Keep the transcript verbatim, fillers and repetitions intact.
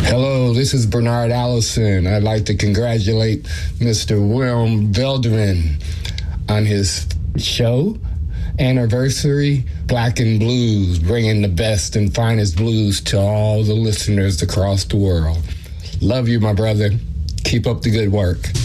Hello, this is Bernard Allison. I'd like to congratulate Mister Wilm Velderen on his show, Anniversary Black and Blues, bringing the best and finest blues to all the listeners across the world. Love you, my brother. Keep up the good work.